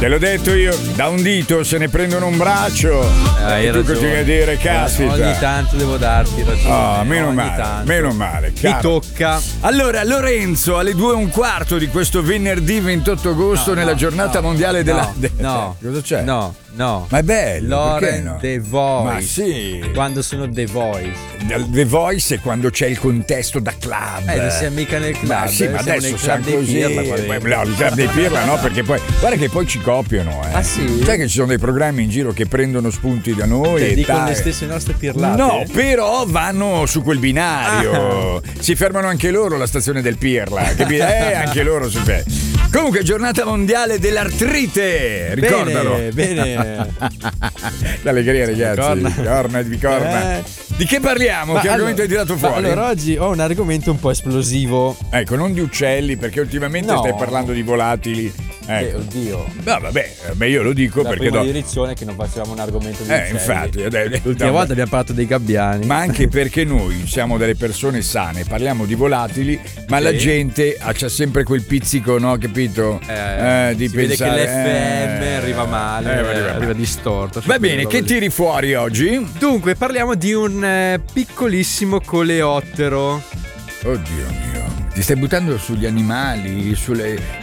Te l'ho detto io, da un dito se ne prendono un braccio. Hai tu continui a dire, caspita. Ogni tanto devo darti ragione. Meno ogni male, tanto. meno male. Mi tocca. Allora, Lorenzo, alle 2:15 di questo venerdì 28 agosto, nella giornata mondiale della. No. Cosa c'è? No. Ma è bello. Lauren no? The Voice. Ma sì. Quando sono The Voice. The Voice è quando c'è il contesto da club. Non siamo mica nel club. Ma sì, ma adesso siamo così. Pirla, no, il club dei Pirla no, perché poi guarda che poi ci copiano. Ah sì? Sai che ci sono dei programmi in giro che prendono spunti da noi e dicono le stesse nostre pirlate? No, però vanno su quel binario. Si fermano anche loro alla stazione del Pirla, capito? Anche loro si fermano. Comunque, giornata mondiale dell'artrite, ricordalo. Bene. L'allegria, ragazzi. Corna. Di che parliamo? Che argomento hai tirato fuori? Allora, oggi ho un argomento un po' esplosivo. Ecco, non di uccelli, perché ultimamente stai parlando di volatili. Ecco. Oddio. No, vabbè, io lo dico perché la direzione è che non facciamo un argomento di uccelli. Infatti, l'ultima volta abbiamo parlato dei gabbiani. Ma anche perché noi siamo delle persone sane, parliamo di volatili, ma la gente c'ha sempre quel pizzico, no, capito? Di si pensare, vede che l'FM arriva male, arriva distorto. Va bene, che tiri fuori oggi? Dunque, parliamo di un piccolissimo coleottero. Oddio mio. Ti stai buttando sugli animali, su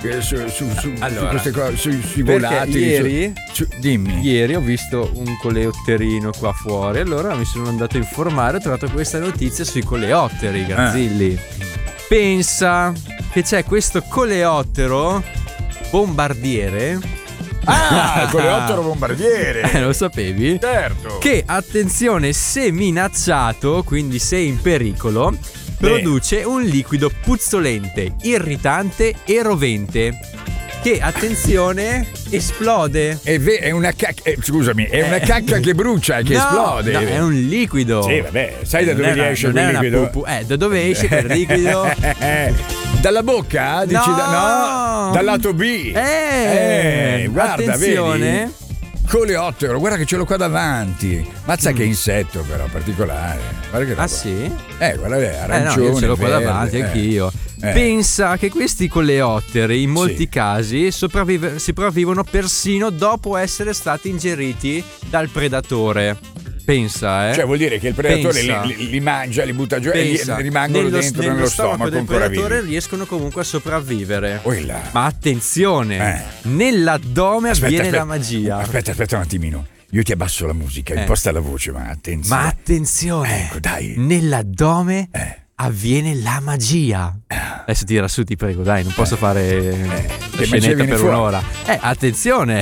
queste cose, sui volatili. Dimmi. Ieri ho visto un coleotterino qua fuori, allora mi sono andato a informare, ho trovato questa notizia sui coleotteri, Garzilli. Pensa che c'è questo coleottero bombardiere. Il coleottero bombardiere. Lo sapevi? Certo. Che, attenzione, se minacciato, quindi se in pericolo, produce un liquido puzzolente, irritante e rovente che, attenzione, esplode. È una cacca, scusami, è una cacca che brucia, che esplode. No, è un liquido. Sì, vabbè, sai da dove esce quel liquido? Da dove esce quel liquido? Dalla bocca? Dici no, dal lato B. Guarda, attenzione. Vedi? Coleottero, guarda che ce l'ho qua davanti. Mazza che insetto però particolare. Guarda che roba. Sì? Guarda, arancione, io ce l'ho qua verde, davanti anch'io. Pensa che questi coleotteri in molti casi sopravvivono persino dopo essere stati ingeriti dal predatore. Pensa, Cioè vuol dire che il predatore li mangia, li butta giù e rimangono dentro nello stomaco del ancora predatore, vivi. Riescono comunque a sopravvivere. Oila. Ma attenzione, nell'addome avviene la magia. Aspetta un attimino. Io ti abbasso la musica, imposta la voce, ma attenzione. Ma attenzione, ecco, dai. Nell'addome avviene la magia. Adesso tira su, ti prego, dai, non posso fare la scenetta per un'ora. Attenzione.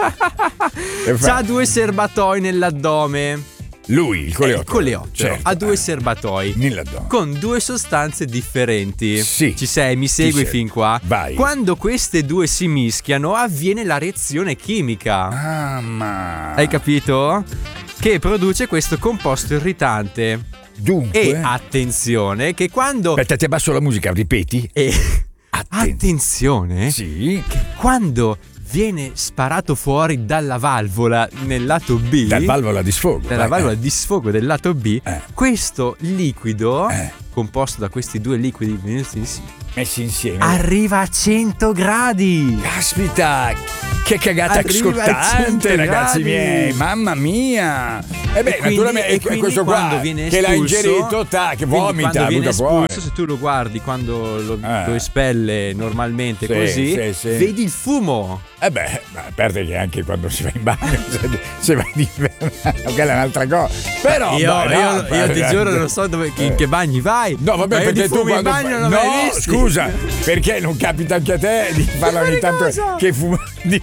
C'ha 2 serbatoi nell'addome. Lui, il coleottero, certo, ha 2 serbatoi nell'addome con 2 sostanze differenti. Sì. Ci sei? Mi segui fin qua? Vai. Quando queste 2 si mischiano avviene la reazione chimica. Ma hai capito? Che produce questo composto irritante. Dunque. E attenzione che quando... Aspetta, ti abbasso la musica, ripeti. Attenzione. Sì. Che quando viene sparato fuori dalla valvola nel lato B, dalla valvola di sfogo di sfogo del lato B, questo liquido composto da questi 2 liquidi messi insieme arriva a 100 gradi. Caspita, che cagata scottante, ragazzi miei, mamma mia. Naturalmente questo qua che l'ha ingerito, che vomita, quando viene butta fuori. Se tu lo guardi quando lo espelle normalmente così, vedi il fumo. A parte che anche quando si va in bagno, se vai in inverno, quella è un'altra cosa. Però io ti giuro, non so in che bagni vai. No, vabbè, perché tu quando in bagno non l'hai visti. Scusa, perché non capita anche a te di farla ogni tanto che fuma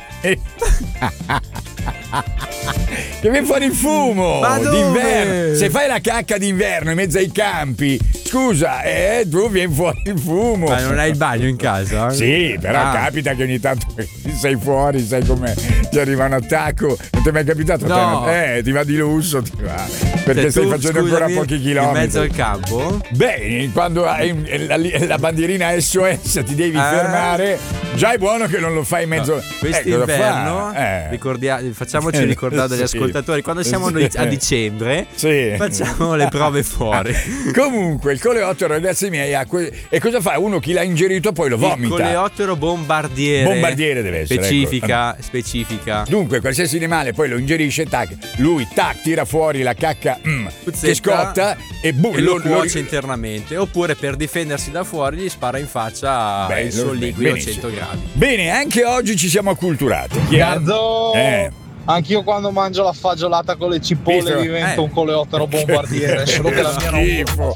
che viene fuori il fumo d'inverno. Se fai la cacca d'inverno in mezzo ai campi, scusa, tu viene fuori il fumo. Ma non hai il bagno in casa? Sì, però capita che ogni tanto sei fuori, sai com'è, ti arriva un attacco. Non ti è mai capitato? No. Ti va di lusso, ti va. Perché stai facendo ancora pochi chilometri. In mezzo al campo? Quando hai la bandierina SOS ti devi fermare. Già è buono che non lo fai in mezzo. Quest'inverno, facciamoci ricordare dagli Sì. ascoltatori, quando siamo a dicembre, Sì. facciamo le prove fuori. Comunque, il coleottero, ragazzi miei, e cosa fa? Uno chi l'ha ingerito poi lo vomita. Il coleottero bombardiere. Bombardiere deve essere. Specifica. Dunque, qualsiasi animale poi lo ingerisce, lui tira fuori la cacca che scotta e lo cuoce internamente. Oppure per difendersi da fuori gli spara in faccia il suo liquido a 100 gradi. Bene, anche oggi ci siamo acculturati. Gazzo! Anch'io quando mangio la fagiolata con le cipolle divento un coleottero bombardiere, solo che la mia non.